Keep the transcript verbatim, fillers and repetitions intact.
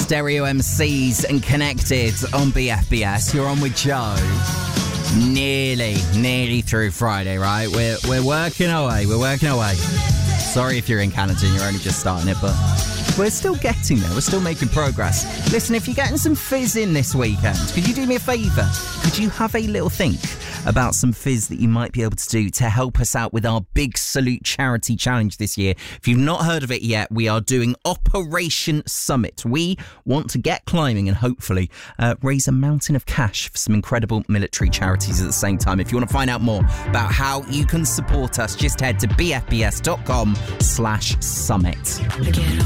Stereo M Cs and Connected on B F B S. You're on with Joe. Nearly, nearly through Friday, right? We're we're working our way. We're working our way. Sorry if you're in Canada and you're only just starting it, but we're still getting there. We're still making progress. Listen, if you're getting some fizz in this weekend, could you do me a favour? Could you have a little think about some fizz that you might be able to do to help us out with our Big Salute charity challenge this year? If you've not heard of it yet, we are doing Operation Summit. We want to get climbing and hopefully uh, raise a mountain of cash for some incredible military charities at the same time. If you want to find out more about how you can support us, just head to bfbs.com slash summit.